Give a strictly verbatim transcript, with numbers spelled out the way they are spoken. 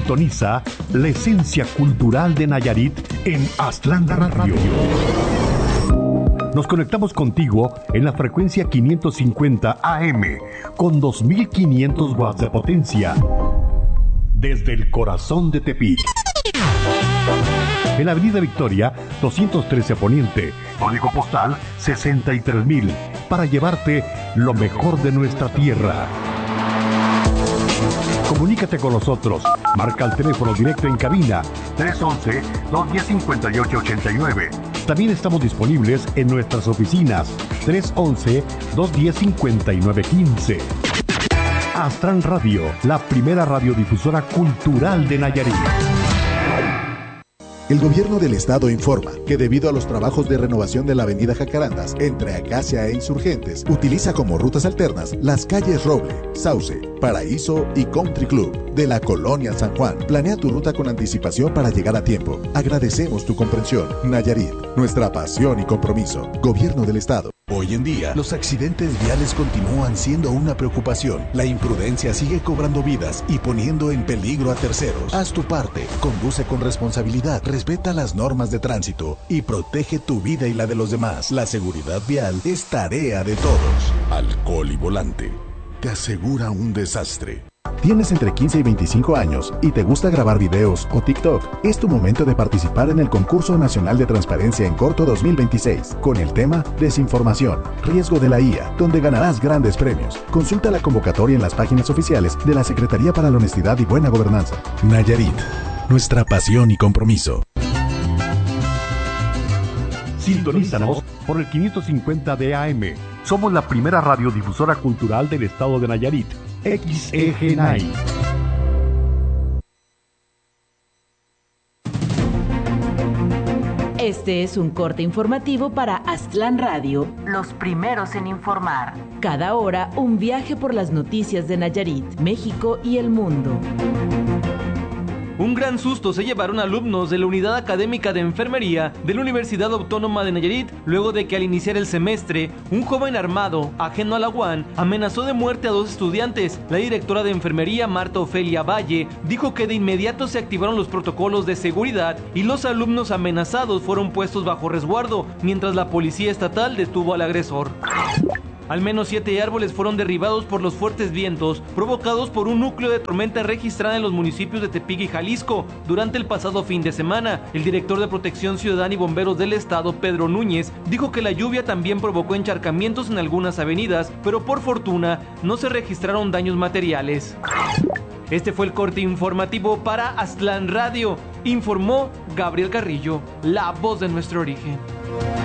Sintoniza la esencia cultural de Nayarit en Aztlán Radio. Nos conectamos contigo en la frecuencia quinientos cincuenta A M con dos mil quinientos watts de potencia desde el corazón de Tepic. En la Avenida Victoria, doscientos trece Poniente, código postal sesenta y tres mil, para llevarte lo mejor de nuestra tierra. Comunícate con nosotros. Marca el teléfono directo en cabina tres once, dos diez, cincuenta y ocho ochenta y nueve. También estamos disponibles en nuestras oficinas tres once, dos diez, cincuenta y nueve quince. Aztlán Radio, la primera radiodifusora cultural de Nayarit. El gobierno del estado informa que debido a los trabajos de renovación de la avenida Jacarandas entre Acacia e Insurgentes, utiliza como rutas alternas las calles Roble, Sauce, Paraíso y Country Club de la colonia San Juan. Planea tu ruta con anticipación para llegar a tiempo. Agradecemos tu comprensión. Nayarit, nuestra pasión y compromiso. Gobierno del estado. Hoy en día, los accidentes viales continúan siendo una preocupación. La imprudencia sigue cobrando vidas y poniendo en peligro a terceros. Haz tu parte, conduce con responsabilidad, respeta las normas de tránsito y protege tu vida y la de los demás. La seguridad vial es tarea de todos. Alcohol y volante te asegura un desastre. ¿Tienes entre quince y veinticinco años y te gusta grabar videos o TikTok? Es tu momento de participar en el Concurso Nacional de Transparencia en Corto dos mil veintiséis, con el tema Desinformación, riesgo de la I A, donde ganarás grandes premios. Consulta la convocatoria en las páginas oficiales de la Secretaría para la Honestidad y Buena Gobernanza. Nayarit, nuestra pasión y compromiso. Sintonízanos por el quinientos cincuenta de A M. Somos la primera radiodifusora cultural del estado de Nayarit. X E G N A I. Este es un corte informativo para Aztlán Radio, los primeros en informar. Cada hora, un viaje por las noticias de Nayarit, México y el mundo. Un gran susto se llevaron alumnos de la Unidad Académica de Enfermería de la Universidad Autónoma de Nayarit luego de que al iniciar el semestre, un joven armado, ajeno a la U A N, amenazó de muerte a dos estudiantes. La directora de Enfermería, Marta Ofelia Valle, dijo que de inmediato se activaron los protocolos de seguridad y los alumnos amenazados fueron puestos bajo resguardo, mientras la Policía Estatal detuvo al agresor. Al menos siete árboles fueron derribados por los fuertes vientos provocados por un núcleo de tormenta registrada en los municipios de Tepic y Jalisco durante el pasado fin de semana. El director de Protección Ciudadana y Bomberos del Estado, Pedro Núñez, dijo que la lluvia también provocó encharcamientos en algunas avenidas, pero por fortuna no se registraron daños materiales. Este fue el corte informativo para Aztlán Radio. Informó Gabriel Carrillo, la voz de nuestro origen.